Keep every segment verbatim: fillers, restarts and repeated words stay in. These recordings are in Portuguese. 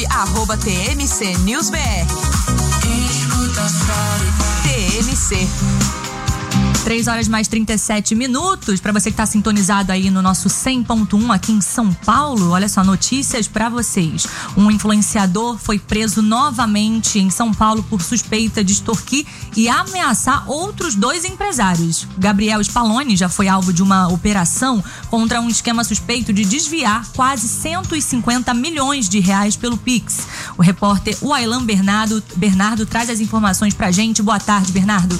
arroba T M C News B R. T M C. três horas mais trinta e sete minutos. Para você que está sintonizado aí no nosso cem ponto um aqui em São Paulo, olha só, notícias para vocês. Um influenciador foi preso novamente em São Paulo por suspeita de extorquir e ameaçar outros dois empresários. Gabriel Spaloni já foi alvo de uma operação contra um esquema suspeito de desviar quase cento e cinquenta milhões de reais pelo Pix. O repórter Wailan Bernardo, Bernardo traz as informações pra gente. Boa tarde, Bernardo.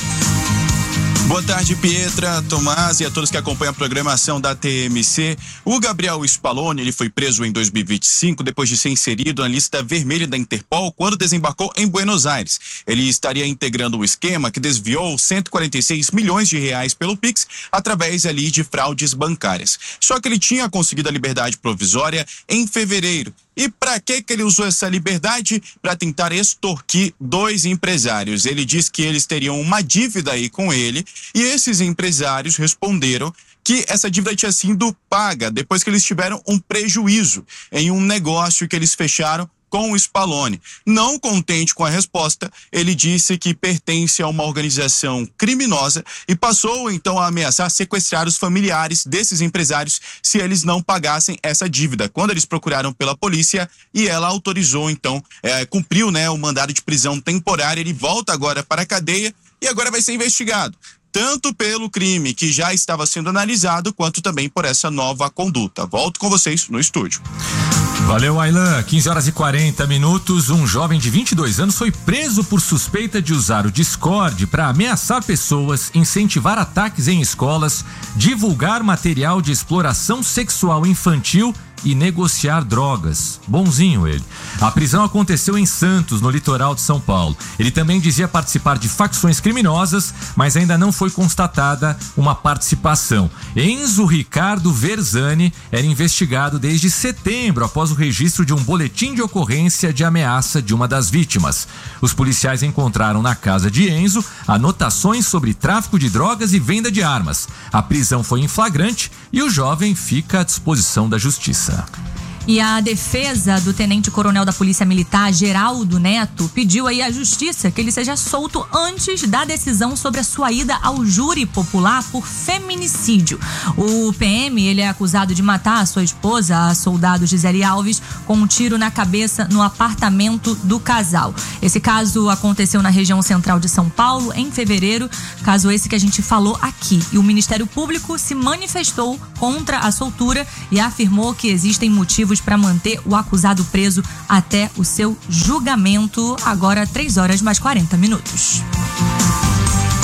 Boa tarde, Pietra, Tomás e a todos que acompanham a programação da T M C. O Gabriel Spaloni, ele foi preso em dois mil e vinte e cinco depois de ser inserido na lista vermelha da Interpol quando desembarcou em Buenos Aires. Ele estaria integrando um esquema que desviou cento e quarenta e seis milhões de reais pelo Pix através ali de fraudes bancárias. Só que ele tinha conseguido a liberdade provisória em fevereiro. E para que que ele usou essa liberdade? Para tentar extorquir dois empresários. Ele diz que eles teriam uma dívida aí com ele e esses empresários responderam que essa dívida tinha sido paga depois que eles tiveram um prejuízo em um negócio que eles fecharam com o Spaloni. Não contente com a resposta, ele disse que pertence a uma organização criminosa e passou então a ameaçar sequestrar os familiares desses empresários se eles não pagassem essa dívida. Quando eles procuraram pela polícia e ela autorizou então, é, cumpriu né, o mandado de prisão temporária, ele volta agora para a cadeia e agora vai ser investigado. Tanto pelo crime que já estava sendo analisado, quanto também por essa nova conduta. Volto com vocês no estúdio. Valeu, Wailan. quinze horas e quarenta minutos. Um jovem de vinte e dois anos foi preso por suspeita de usar o Discord para ameaçar pessoas, incentivar ataques em escolas, divulgar material de exploração sexual infantil e negociar drogas. Bonzinho ele. A prisão aconteceu em Santos, no litoral de São Paulo. Ele também dizia participar de facções criminosas, mas ainda não foi constatada uma participação. Enzo Ricardo Verzani era investigado desde setembro, após o registro de um boletim de ocorrência de ameaça de uma das vítimas. Os policiais encontraram na casa de Enzo anotações sobre tráfico de drogas e venda de armas. A prisão foi em flagrante e o jovem fica à disposição da justiça. E a defesa do tenente-coronel da Polícia Militar, Geraldo Neto, pediu aí à justiça que ele seja solto antes da decisão sobre a sua ida ao júri popular por feminicídio. O P M, ele é acusado de matar a sua esposa, a soldado Gisele Alves, com um tiro na cabeça no apartamento do casal. Esse caso aconteceu na região central de São Paulo em fevereiro, caso esse que a gente falou aqui. E o Ministério Público se manifestou contra a soltura e afirmou que existem motivos para manter o acusado preso até o seu julgamento. Agora, três horas mais quarenta minutos.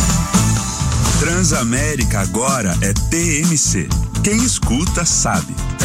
Transamérica agora é T M C. Quem escuta sabe.